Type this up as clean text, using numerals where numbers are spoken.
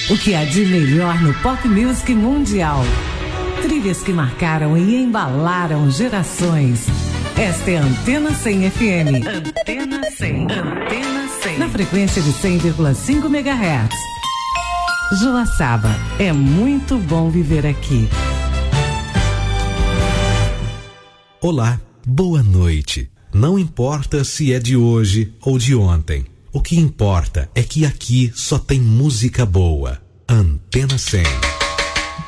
O que há de melhor no pop music mundial. Trilhas que marcaram e embalaram gerações. Esta é a Antena 100 FM. Antena 100. Antena 100. Na frequência de 100,5 MHz. Joaçaba, é muito bom viver aqui. Olá, boa noite. Não importa se é de hoje ou de ontem. O que importa é que aqui só tem música boa. Antena 100.